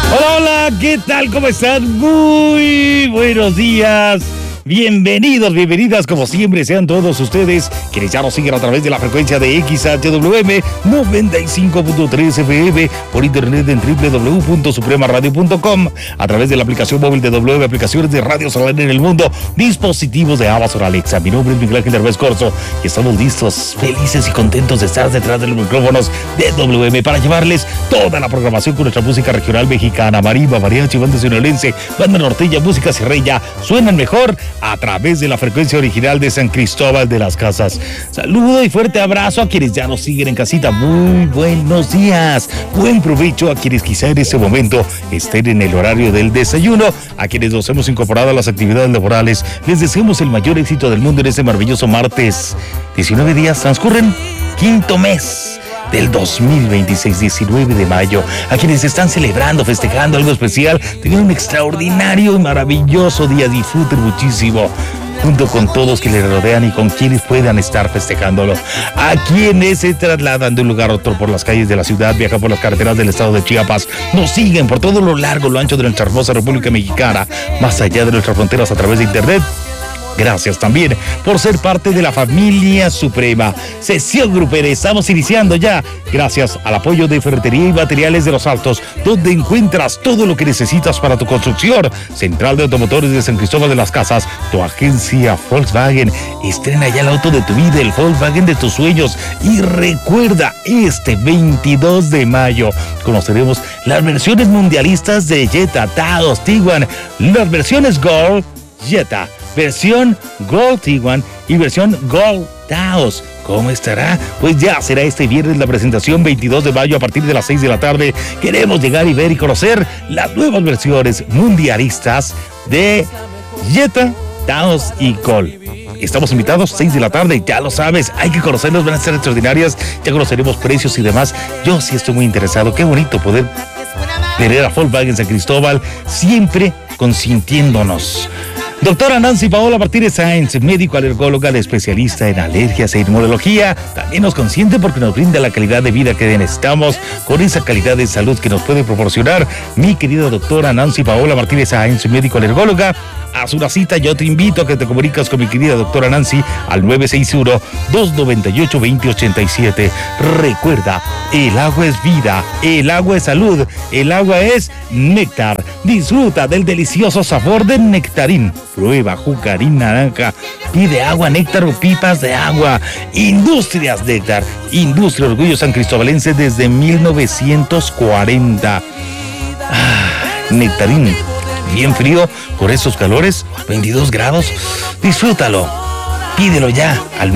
Hola, hola, ¿qué tal? ¿Cómo están? Muy buenos días. Bienvenidos, bienvenidas, como siempre, sean todos ustedes quienes ya nos siguen a través de la frecuencia de XHWM 95.3 FM, por internet en www.supremaradio.com, a través de la aplicación móvil de W, aplicaciones de radio solar en el mundo, dispositivos de Amazon Alexa. Mi nombre es Miguel Ángel Derbez Corzo y estamos listos, felices y contentos de estar detrás de los micrófonos de WM para llevarles toda la programación con nuestra música regional mexicana, marimba, mariachi, banda sinaloense, banda norteña, música sierreña. Suenan mejor a través de la frecuencia original de San Cristóbal de las Casas. Saludo y fuerte abrazo a quienes ya nos siguen en casita. Muy buenos días. Buen provecho a quienes quizá en este momento estén en el horario del desayuno. A quienes nos hemos incorporado a las actividades laborales, les deseamos el mayor éxito del mundo en este maravilloso martes. 19 días transcurren, quinto mes del 2026, 19 de mayo. A quienes están celebrando, festejando algo especial, tengan un extraordinario y maravilloso día. Disfruten muchísimo junto con todos que les rodean y con quienes puedan estar festejándolo. A quienes se trasladan de un lugar a otro por las calles de la ciudad, viajan por las carreteras del estado de Chiapas, nos siguen por todo lo largo, lo ancho de nuestra hermosa República Mexicana, más allá de nuestras fronteras a través de internet. Gracias también por ser parte de la familia Suprema. Sesión grupera, estamos iniciando ya. Gracias al apoyo de Ferretería y Materiales de los Altos, donde encuentras todo lo que necesitas para tu construcción. Central de Automotores de San Cristóbal de las Casas, tu agencia Volkswagen. Estrena ya el auto de tu vida, el Volkswagen de tus sueños. Y recuerda, este 22 de mayo conoceremos las versiones mundialistas de Jetta, Taos, Tiguan, las versiones Gold, Jetta, versión Gold Tiguan y versión Gold Taos. ¿Cómo estará? Pues ya será este viernes la presentación, 22 de mayo a partir de las 6 de la tarde. Queremos llegar y ver y conocer las nuevas versiones mundialistas de Jetta, Taos y Gold. Estamos invitados, 6 de la tarde, ya lo sabes, hay que conocerlos, van a ser extraordinarias, ya conoceremos precios y demás. Yo sí estoy muy interesado, qué bonito poder tener a Volkswagen San Cristóbal siempre consintiéndonos. Doctora Nancy Paola Martínez Sáenz, médico alergóloga, especialista en alergias e inmunología, también nos consiente porque nos brinda la calidad de vida que necesitamos con esa calidad de salud que nos puede proporcionar mi querida doctora Nancy Paola Martínez Sáenz, médico alergóloga. Haz una cita, yo te invito a que te comunicas con mi querida doctora Nancy al 961-298-2087. Recuerda, el agua es vida, el agua es salud, el agua es néctar. Disfruta del delicioso sabor de Nectarín. Prueba Jucarín naranja, pide agua, néctar o pipas de agua. Industrias Néctar, Industria Orgullo San Cristóbalense desde 1940. Nectarín, bien frío por esos calores, 22 grados. Disfrútalo. Pídelo ya al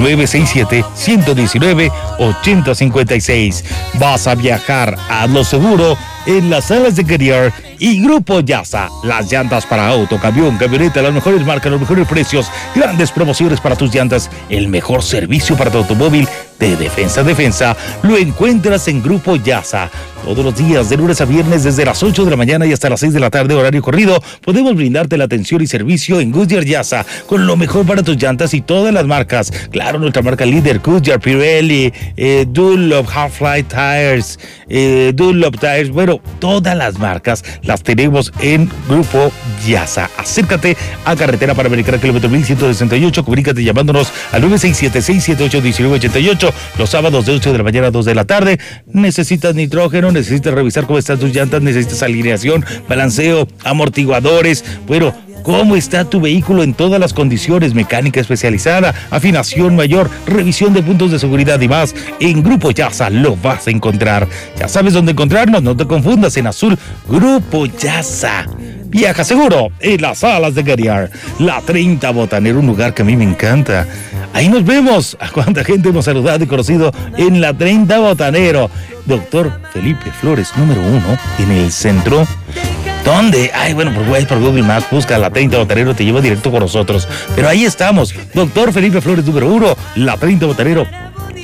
967-119-8056. Vas a viajar, hazlo seguro en las salas de Goodyear y Grupo Yasa. Las llantas para auto, camión, camioneta, las mejores marcas, los mejores precios, grandes promociones para tus llantas, el mejor servicio para tu automóvil de defensa a defensa. Lo encuentras en Grupo Yasa. Todos los días, de lunes a viernes, desde las 8 de la mañana y hasta las 6 de la tarde, horario corrido, podemos brindarte la atención y servicio en Goodyear Yasa, con lo mejor para tus llantas y todas las marcas. Claro, nuestra marca líder, Goodyear, Pirelli, Dunlop, Half-Life Tires, Dunlop Tires, bueno, todas las marcas las tenemos en Grupo Yasa. Acércate a Carretera Panamericana, kilómetro 1168, comunícate llamándonos al 967-678-1988, los sábados de 8 de la mañana a 2 de la tarde. ¿Necesitas nitrógeno? ¿Necesitas revisar cómo están tus llantas? ¿Necesitas alineación, balanceo, amortiguadores? Bueno, ¿cómo está tu vehículo en todas las condiciones? Mecánica especializada, afinación mayor, revisión de puntos de seguridad y más. En Grupo Yasa lo vas a encontrar. Ya sabes dónde encontrarnos, no te confundas, en azul, Grupo Yasa. Viaja seguro en las salas de Goodyear. La 30 Botanero, un lugar que a mí me encanta. Ahí nos vemos. A cuánta gente hemos saludado y conocido en la 30 Botanero. Doctor Felipe Flores, número 1, en el centro. ¿Dónde? Ay, bueno, por Google Maps, busca la 30 Botanero, te lleva directo con nosotros. Pero ahí estamos, Doctor Felipe Flores, número 1, la 30 Botanero.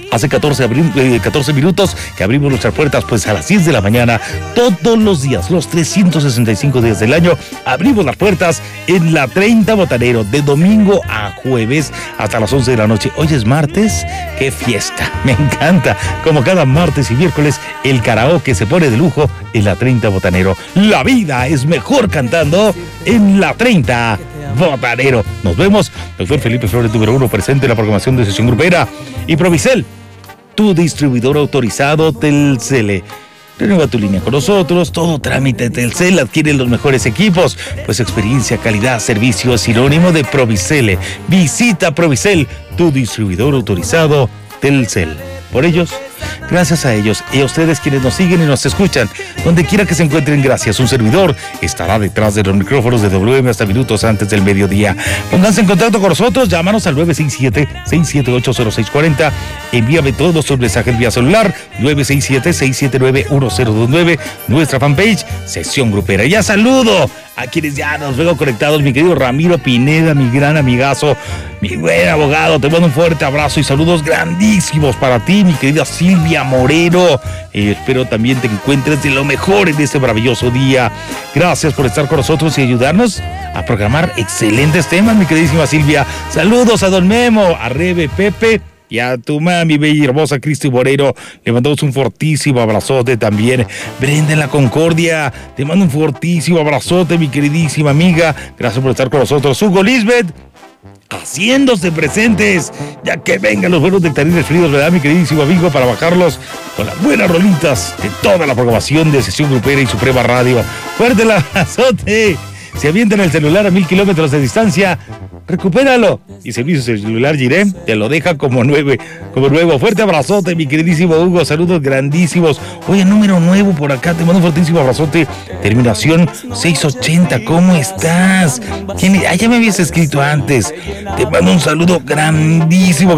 Hace 14 minutos que abrimos nuestras puertas, pues a las 10 de la mañana, todos los días, los 365 días del año, abrimos las puertas en la 30 Botanero, de domingo a jueves hasta las 11 de la noche. Hoy es martes, qué fiesta, me encanta. Como cada martes y miércoles, el karaoke se pone de lujo en la 30 Botanero. La vida es mejor cantando en la 30 Botanero. Nos vemos. Doctor Felipe Flores, número 1, presente en la programación de Sesión Grupera. Y Provicel, tu distribuidor autorizado Telcel. Renueva tu línea con nosotros, todo trámite Telcel, adquiere los mejores equipos, pues experiencia, calidad, servicio es sinónimo de Provicel. Visita Provicel, tu distribuidor autorizado Telcel. Por ellos, gracias a ellos y a ustedes quienes nos siguen y nos escuchan, donde quiera que se encuentren, gracias. Un servidor estará detrás de los micrófonos de WM hasta minutos antes del mediodía. Pónganse en contacto con nosotros, llámanos al 967-678-0640. Envíame todos sus mensajes vía celular, 967-679-1029, nuestra fanpage, Sesión Grupera. Ya saludo a quienes ya nos veo conectados, mi querido Ramiro Pineda, mi gran amigazo, mi buen abogado. Te mando un fuerte abrazo y saludos grandísimos para ti, mi querida Silvia Moreno. Espero también te encuentres de lo mejor en este maravilloso día. Gracias por estar con nosotros y ayudarnos a programar excelentes temas, mi queridísima Silvia. Saludos a don Memo, a Rebe, Pepe y a tu mami bella y hermosa Cristi Moreno. Le mandamos un fortísimo abrazote también. Brenda en la Concordia, te mando un fortísimo abrazote, mi queridísima amiga. Gracias por estar con nosotros. Hugo Lisbeth, haciéndose presentes, ya que vengan los buenos nectarines fríos, ¿verdad, mi queridísimo amigo? Para bajarlos con las buenas rolitas de toda la programación de Sesión Grupera y Suprema Radio. Fuerte el abrazote. Si avientan el celular a 1000 kilómetros de distancia, recupéralo. Y servicio celular Giré te lo deja como nuevo. Fuerte abrazote, mi queridísimo Hugo. Saludos grandísimos. Oye, número nuevo por acá. Te mando un fortísimo abrazote. Terminación 680. ¿Cómo estás? Ya me habías escrito antes. Te mando un saludo grandísimo.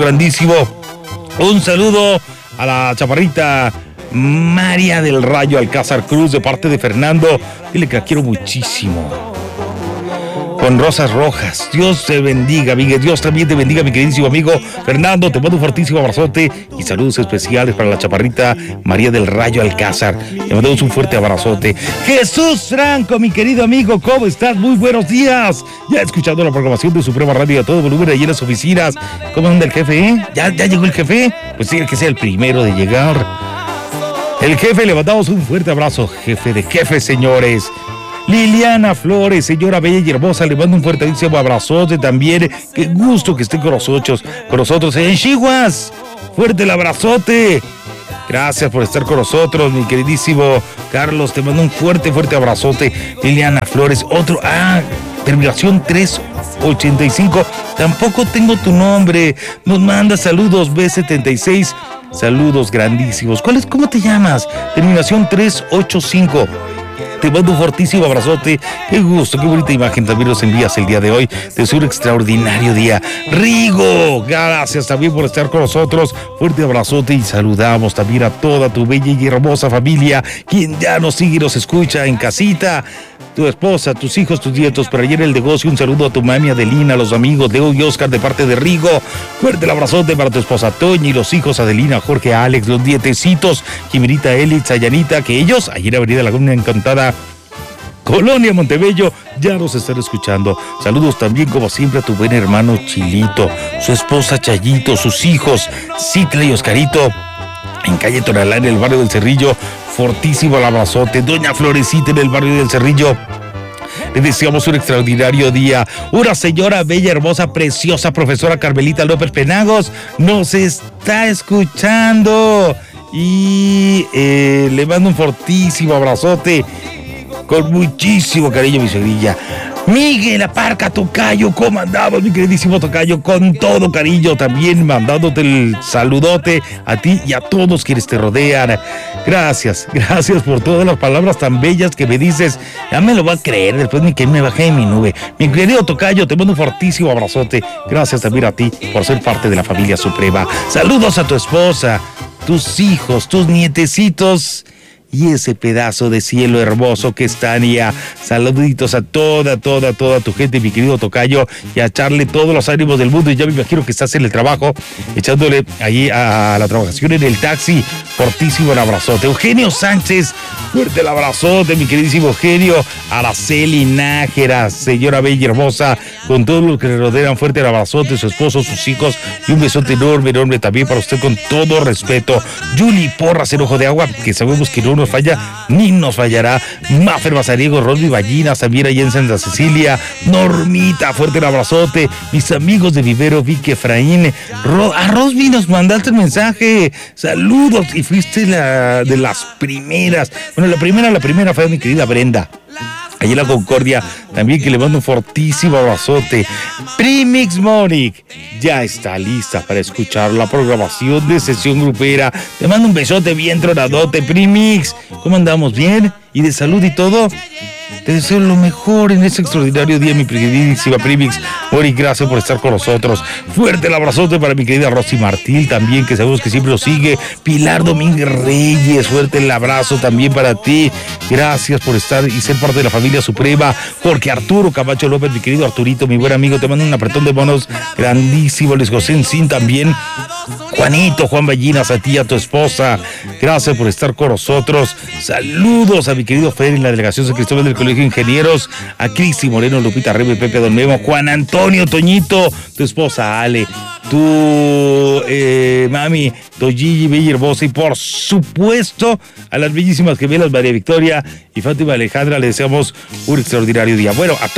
Un saludo a la chaparrita María del Rayo Alcázar Cruz, de parte de Fernando. Dile que la quiero muchísimo. Con rosas rojas. Dios te bendiga, amiga. Dios también te bendiga, mi queridísimo amigo Fernando. Te mando un fortísimo abrazote y saludos especiales para la chaparrita María del Rayo Alcázar. Le mandamos un fuerte abrazote. Jesús Franco, mi querido amigo, ¿cómo estás? Muy buenos días. Ya escuchando la programación de Suprema Radio a todo volumen allí en las oficinas. ¿Cómo anda el jefe, ¿Ya llegó el jefe? Pues tiene que ser el primero de llegar. El jefe, le mandamos un fuerte abrazo. Jefe de jefes, señores. Liliana Flores, señora bella y hermosa, le mando un fuertísimo abrazote también. Qué gusto que esté con nosotros en Chihuas. Fuerte el abrazote. Gracias por estar con nosotros, mi queridísimo Carlos. Te mando un fuerte abrazote. Liliana Flores, terminación 385. Tampoco tengo tu nombre. Nos manda saludos B76. Saludos grandísimos. ¿Cómo te llamas? Terminación 385. Te mando un fortísimo abrazote. Qué gusto, qué bonita imagen también nos envías el día de hoy de su extraordinario día. Rigo, gracias también por estar con nosotros. Fuerte abrazote y saludamos también a toda tu bella y hermosa familia, quien ya nos sigue y nos escucha en casita. Tu esposa, tus hijos, tus nietos, pero ayer en el negocio. Un saludo a tu mami Adelina, a los amigos Leo y Oscar de parte de Rigo. Fuerte el abrazote para tu esposa Toña y los hijos Adelina, Jorge, Alex, los nietecitos, Jimirita, Eli, Sayanita, que ellos, ayer Avenida Laguna Encantada, Colonia Montebello, ya nos están escuchando. Saludos también, como siempre, a tu buen hermano Chilito, su esposa Chayito, sus hijos Citla y Oscarito, en calle Tonalá, en el barrio del Cerrillo. Fortísimo el abrazote. Doña Florecita, en el barrio del Cerrillo, le deseamos un extraordinario día. Una señora bella, hermosa, preciosa, profesora Carmelita López Penagos, nos está escuchando. Y le mando un fortísimo abrazote con muchísimo cariño, mi suegrilla. Miguel Aparca, tocayo, ¿cómo andamos, mi queridísimo tocayo? Con todo cariño también, mandándote el saludote a ti y a todos quienes te rodean. Gracias por todas las palabras tan bellas que me dices. Ya me lo voy a creer después ni que me bajé de mi nube. Mi querido tocayo, te mando un fortísimo abrazote. Gracias también a ti por ser parte de la familia Suprema. Saludos a tu esposa, tus hijos, tus nietecitos y ese pedazo de cielo hermoso que es Tania. Saluditos a toda tu gente, mi querido tocayo, y a echarle todos los ánimos del mundo. Y ya me imagino que estás en el trabajo, echándole ahí a la trabajación en el taxi. Fortísimo el abrazote. Eugenio Sánchez, fuerte el abrazote, mi queridísimo Eugenio. Araceli Nájera, señora bella y hermosa, con todos los que le rodean, fuerte el abrazote, su esposo, sus hijos, y un besote enorme también para usted, con todo respeto. Julie Porras, el ojo de agua, que sabemos que no nos falla, ni nos fallará. Mafer Mazariego, Rosby Ballinas, también allá en Santa Cecilia. Normita, fuerte el abrazote. Mis amigos de Vivero, Vicky Efraín. A Rosby nos mandaste el mensaje. Saludos, y fuiste de las primeras. Bueno, la primera fue mi querida Brenda. Allí en la Concordia, también, que le mando un fortísimo abrazote. Premix Monic ya está lista para escuchar la programación de Sesión Grupera. Te mando un besote bien tronadote, Premix. ¿Cómo andamos? ¿Bien? ¿Y de salud y todo? Te deseo lo mejor en este extraordinario día, mi queridísima Premix Monic. Gracias por estar con nosotros. Fuerte el abrazote para mi querida Rosy Martín también, que sabemos que siempre nos sigue. Pilar Domínguez Reyes, fuerte el abrazo también para ti. Gracias por estar y ser parte de la familia suprema. Jorge Arturo Camacho López, mi querido Arturito, mi buen amigo, te mando un apretón de manos grandísimo. Luis José Encín también. Juanito, Juan Ballinas, a ti y a tu esposa. Gracias por estar con nosotros. Saludos a mi querido Fer en la delegación San Cristóbal del Colegio de Ingenieros, a Cristi Moreno, Lupita Rebe, Pepe Don Memo, Juan Antonio, Toñito, tu esposa Ale, tu mami, Toyigi, bella hermosa, y por supuesto a las bellísimas gemelas María Victoria y Fátima Alejandra, le deseamos un extraordinario día. Bueno, a todos.